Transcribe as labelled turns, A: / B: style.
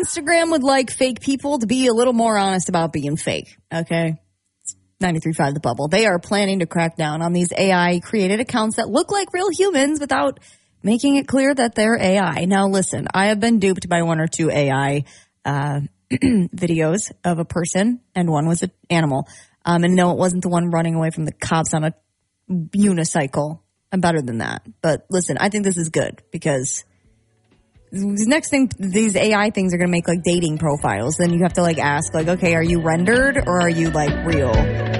A: Instagram would like fake people to be a little more honest about being fake. Okay. 93.5 The Bubble. They are planning to crack down on these AI created accounts that look like real humans without making it clear that they're AI. Now, listen, I have been duped by one or two AI videos of a person, and one was an animal. And no, it wasn't the one running away from the cops on a unicycle. I'm better than that. But listen, I think this is good because the next thing, these AI things are going to make like dating profiles. Then you have to like ask like, okay, are you rendered or are you like real?